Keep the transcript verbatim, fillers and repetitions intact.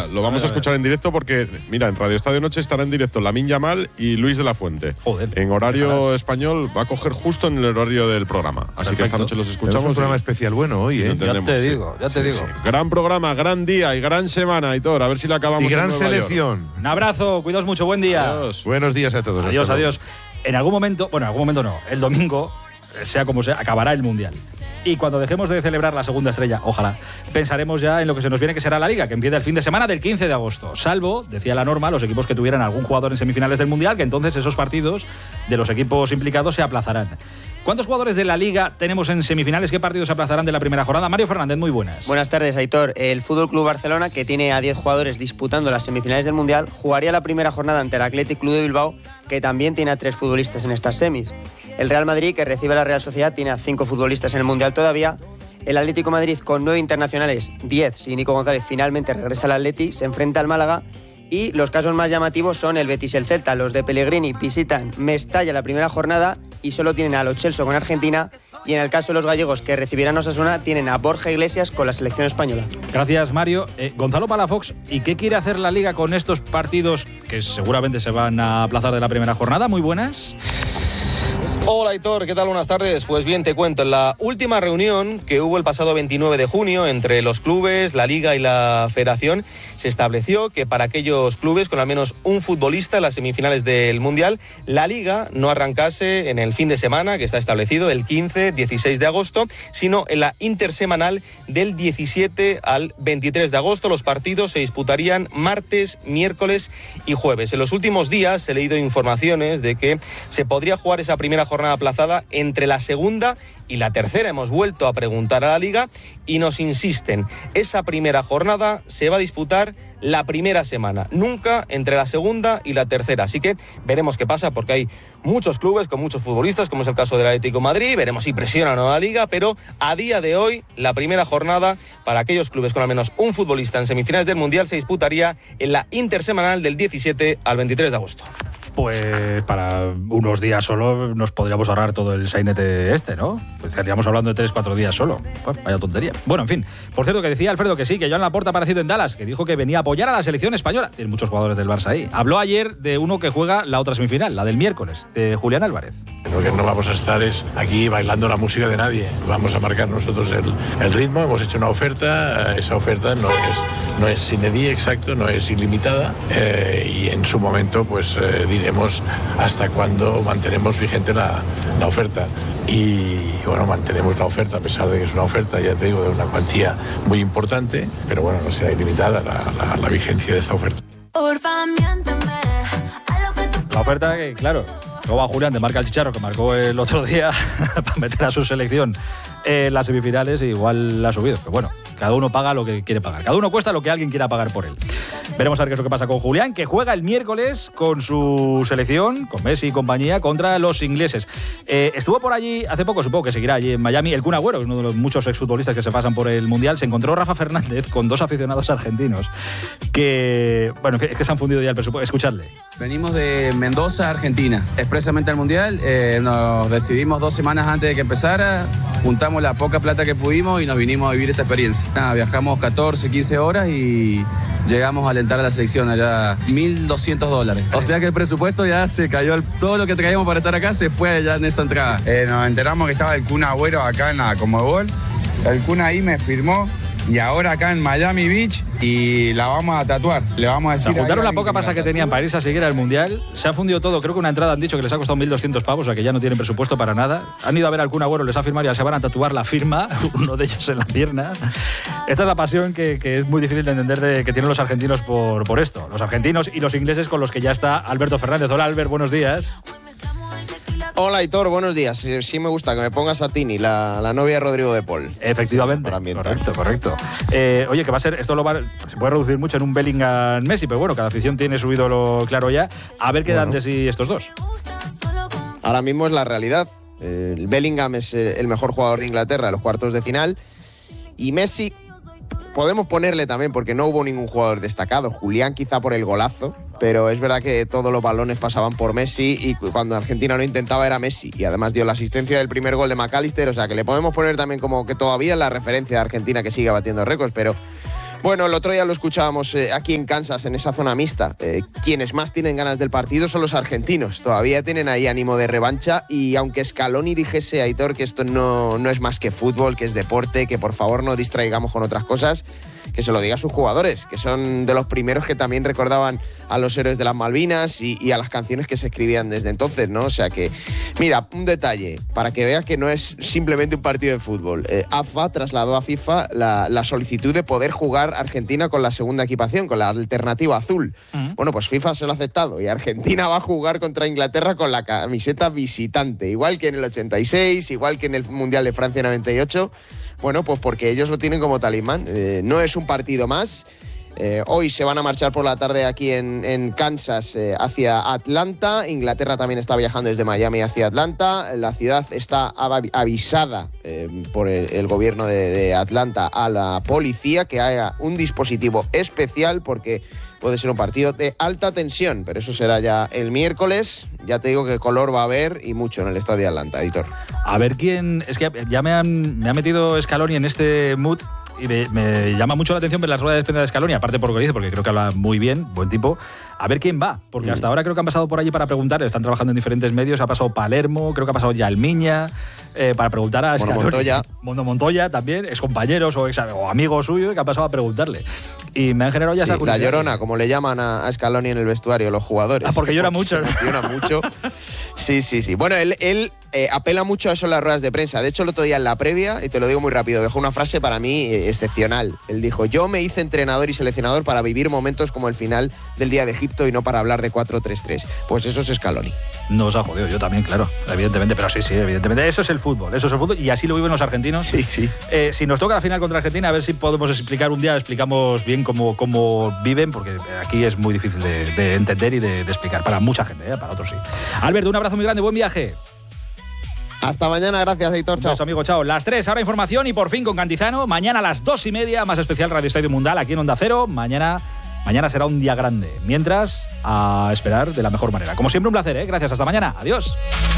lo vamos a, a escuchar en directo porque, mira, en Radio Estadio Noche estará en directo Lamine Yamal y Luis de la Fuente. Joder. En horario español va a coger justo en el horario del programa. Así Perfecto. que esta noche los escuchamos. Es un programa especial bueno hoy, ¿eh? Ya te digo, ya te sí, digo. Sí. Gran programa, gran día y gran semana, Aitor. A ver si la acabamos. Y gran en Nueva selección. York. Un abrazo, cuidaos mucho, buen día. Adiós. Buenos días a todos. Adiós, adiós. En algún momento, bueno, en algún momento no, el domingo, sea como sea, acabará el Mundial. Y cuando dejemos de celebrar la segunda estrella, ojalá, pensaremos ya en lo que se nos viene, que será la Liga, que empieza el fin de semana del quince de agosto. Salvo, decía la norma, los equipos que tuvieran algún jugador en semifinales del Mundial, que entonces esos partidos de los equipos implicados se aplazarán. ¿Cuántos jugadores de la Liga tenemos en semifinales? ¿Qué partidos se aplazarán de la primera jornada? Mario Fernández, muy buenas. Buenas tardes, Aitor. El F C Barcelona, que tiene a diez jugadores disputando las semifinales del Mundial, jugaría la primera jornada ante el Athletic Club de Bilbao, que también tiene a tres futbolistas en estas semis. El Real Madrid, que recibe a la Real Sociedad, tiene a cinco futbolistas en el Mundial todavía. El Atlético de Madrid, con nueve internacionales, diez, si Nico González finalmente regresa al Atleti, se enfrenta al Málaga. Y los casos más llamativos son el Betis y el Celta. Los de Pellegrini visitan Mestalla la primera jornada y solo tienen a Lo Celso con Argentina. Y en el caso de los gallegos, que recibirán a Osasuna, tienen a Borja Iglesias con la selección española. Gracias, Mario. Eh, Gonzalo Palafox, ¿y qué quiere hacer la Liga con estos partidos que seguramente se van a aplazar de la primera jornada? Muy buenas. Hola, Aitor, ¿qué tal? Buenas tardes. Pues bien, te cuento, en la última reunión que hubo el pasado veintinueve de junio entre los clubes, la Liga y la Federación, se estableció que para aquellos clubes con al menos un futbolista en las semifinales del Mundial, la Liga no arrancase en el fin de semana que está establecido, el quince dieciséis de agosto, sino en la intersemanal del diecisiete al veintitrés de agosto. Los partidos se disputarían martes, miércoles y jueves. En los últimos días he leído informaciones de que se podría jugar esa primera jornada aplazada entre la segunda y la tercera. Hemos vuelto a preguntar a la Liga y nos insisten, esa primera jornada se va a disputar la primera semana, nunca entre la segunda y la tercera. Así que veremos qué pasa, porque hay muchos clubes con muchos futbolistas, como es el caso del Atlético de Madrid. Veremos si presionan a la Liga, pero a día de hoy la primera jornada para aquellos clubes con al menos un futbolista en semifinales del Mundial se disputaría en la intersemanal del diecisiete al veintitrés de agosto. Pues para unos días solo nos podríamos ahorrar todo el sainete este, ¿no? Pues estaríamos hablando de tres, cuatro días solo. Pues vaya tontería. Bueno, en fin. Por cierto, que decía Alfredo que sí, que Joan Laporta ha aparecido en Dallas, que dijo que venía a apoyar a la selección española. Tiene muchos jugadores del Barça ahí. Habló ayer de uno que juega la otra semifinal, la del miércoles, de Julián Álvarez. Lo que no vamos a estar es aquí bailando la música de nadie. Vamos a marcar nosotros el, el ritmo. Hemos hecho una oferta. Esa oferta no es, no es sine die, exacto, no es ilimitada. Eh, y en su momento, pues eh, diremos hasta cuándo mantenemos vigente la, la oferta. Y bueno, mantenemos la oferta a pesar de que es una oferta, ya te digo, de una cuantía muy importante. Pero bueno, no será ilimitada la, la, la vigencia de esta oferta. La oferta que, claro, luego va Julián, te marca el chicharro que marcó el otro día para meter a su selección en las semifinales, y igual la ha subido. Pero bueno, cada uno paga lo que quiere pagar. Cada uno cuesta lo que alguien quiera pagar por él. Veremos a ver qué es lo que pasa con Julián, que juega el miércoles con su selección, con Messi y compañía, contra los ingleses. Eh, estuvo por allí hace poco, supongo que seguirá allí en Miami, el Kun Agüero, uno de los muchos exfutbolistas que se pasan por el Mundial. Se encontró Rafa Fernández con dos aficionados argentinos que, bueno, que, que se han fundido ya el presupuesto. Escuchadle. Venimos de Mendoza, Argentina, expresamente al Mundial. Eh, nos decidimos dos semanas antes de que empezara, juntamos la poca plata que pudimos y nos vinimos a vivir esta experiencia. Nada, viajamos catorce, quince horas y llegamos a alentar a la selección allá mil doscientos dólares. O sea que el presupuesto ya se cayó, todo lo que traíamos para estar acá se fue allá en esa entrada. Eh, nos enteramos que estaba el Kun Agüero acá en la Conmebol. El Kun ahí me firmó. Y ahora acá en Miami Beach, y la vamos a tatuar. Le vamos a decir. Se juntaron la poca pasta que tenían para irse a seguir al Mundial. Se ha fundido todo. Creo que una entrada han dicho que les ha costado mil doscientos pavos, o sea que ya no tienen presupuesto para nada. Han ido a ver al Kun Agüero, les ha firmado y ya se van a tatuar la firma, uno de ellos en la pierna. Esta es la pasión que, que es muy difícil de entender de, que tienen los argentinos por, por esto. Los argentinos y los ingleses, con los que ya está Alberto Fernández. Hola, Albert, buenos días. Hola, Aitor, buenos días. Sí, sí me gusta que me pongas a Tini, la, la novia de Rodrigo de Paul. Efectivamente, sí, correcto, correcto. Eh, oye, que va a ser, esto lo va, se puede reducir mucho en un Bellingham Messi, pero bueno, cada afición tiene su ídolo claro ya. A ver qué bueno. dan de sí estos dos. Ahora mismo es la realidad. Eh, el Bellingham es el mejor jugador de Inglaterra en los cuartos de final. Y Messi, podemos ponerle también, porque no hubo ningún jugador destacado. Julián quizá por el golazo, pero es verdad que todos los balones pasaban por Messi y cuando Argentina lo intentaba era Messi. Y además dio la asistencia del primer gol de McAllister, o sea que le podemos poner también como que todavía es la referencia de Argentina que sigue batiendo récords, pero Bueno, el otro día lo escuchábamos eh, aquí en Kansas, en esa zona mixta. Eh, quienes más tienen ganas del partido son los argentinos. Todavía tienen ahí ánimo de revancha y aunque Scaloni dijese, Aitor, que esto no, no es más que fútbol, que es deporte, que por favor no distraigamos con otras cosas, que se lo diga a sus jugadores, que son de los primeros que también recordaban a los héroes de las Malvinas y, y a las canciones que se escribían desde entonces, ¿no? O sea que, mira, un detalle, para que veas que no es simplemente un partido de fútbol. Eh, A F A trasladó a FIFA la, la solicitud de poder jugar Argentina con la segunda equipación, con la alternativa azul. Uh-huh. Bueno, pues FIFA se lo ha aceptado y Argentina va a jugar contra Inglaterra con la camiseta visitante, igual que en el ochenta y seis, igual que en el Mundial de Francia noventa y ocho. Bueno, pues porque ellos lo tienen como talismán. Eh, no es un partido más. Eh, hoy se van a marchar por la tarde aquí en, en Kansas eh, hacia Atlanta. Inglaterra también está viajando desde Miami hacia Atlanta. La ciudad está avisada eh, por el, el gobierno de, de Atlanta a la policía que haga un dispositivo especial porque puede ser un partido de alta tensión, pero eso será ya el miércoles. Ya te digo que color va a haber y mucho en el estadio de Atlanta, Editor. A ver quién... Es que ya me, han, me ha metido Scaloni en este mood y me, me llama mucho la atención ver las ruedas de prensa de Scaloni, aparte por lo que dice, porque creo que habla muy bien, buen tipo. A ver quién va, porque mm. hasta ahora creo que han pasado por allí para preguntar, están trabajando en diferentes medios, ha pasado Palermo, creo que ha pasado Yalmiña, eh, para preguntar a Scaloni. Mono Montoya. Mono Montoya también, es compañeros o, ex, o amigos suyos que han pasado a preguntarle. Y me han generado ya sí, esa curiosidad. La llorona, como le llaman a, a Scaloni en el vestuario, los jugadores. Ah, porque llora mucho, ¿no? Llora mucho. Sí, sí, sí. Bueno, él, él eh, apela mucho a eso en las ruedas de prensa. De hecho, el otro día en la previa, y te lo digo muy rápido, dejó una frase para mí eh, excepcional. Él dijo, yo me hice entrenador y seleccionador para vivir momentos como el final del día de Egipto y no para hablar de cuatro tres tres. Pues eso es Scaloni. No os ha jodido, yo también, claro, evidentemente, pero sí, sí, evidentemente. Eso es el fútbol, eso es el fútbol y así lo viven los argentinos. Sí, sí. Eh, si nos toca la final contra Argentina, a ver si podemos explicar un día, explicamos bien cómo, cómo viven, porque aquí es muy difícil de, de entender y de, de explicar, para mucha gente, ¿eh? Para otros sí. Alberto, un abrazo muy grande, buen viaje. Hasta mañana, gracias, Heitor. Chao. Pues, amigo, chao. Las tres, ahora información y por fin con Cantizano. Mañana a las dos y media, más especial Radio Estadio Mundial aquí en Onda Cero. Mañana, mañana será un día grande. Mientras, a esperar de la mejor manera. Como siempre, un placer, ¿eh? Gracias, hasta mañana. Adiós.